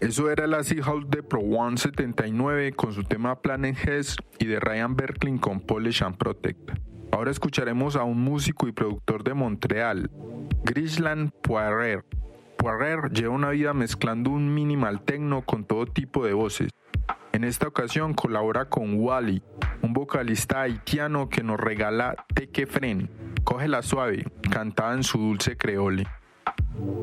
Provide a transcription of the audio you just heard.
Eso era el Acid House de Pro One 79 con su tema Planet Hess y de Ryan Berklin con Polish and Protect. Ahora escucharemos a un músico y productor de Montreal, Grisland Poirier. Poirier lleva una vida mezclando un minimal techno con todo tipo de voces. En esta ocasión colabora con Wally, un vocalista haitiano que nos regala Teque Fren, Cógela Suave, cantada en su dulce creole.